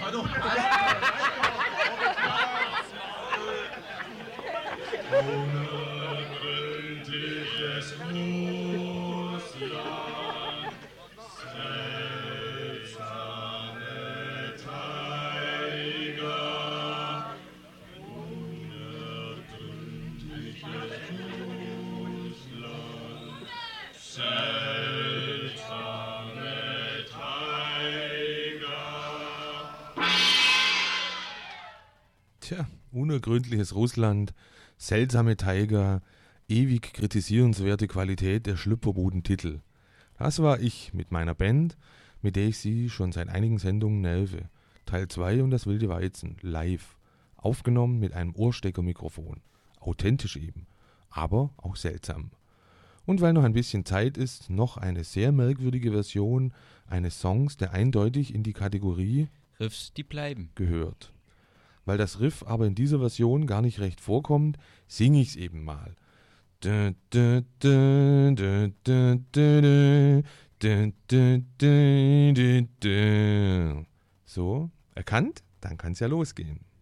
Unergründliches Russland, seltsame Tiger. Unergründliches Russland, seltsame Tiger. Tja, unergründliches Russland, seltsame Tiger, ewig kritisierenswerte Qualität der Schlüpferbuden-Titel. Das war ich mit meiner Band, mit der ich Sie schon seit einigen Sendungen nerve. Teil 2 und das wilde Weizen, live. Aufgenommen mit einem Ohrsteckermikrofon. Authentisch eben, aber auch seltsam. Und weil noch ein bisschen Zeit ist, noch eine sehr merkwürdige Version eines Songs, der eindeutig in die Kategorie Riffs, die bleiben. gehört. Weil das Riff aber in dieser Version gar nicht recht vorkommt, singe ich's eben mal. So, erkannt? Dann kann's ja losgehen.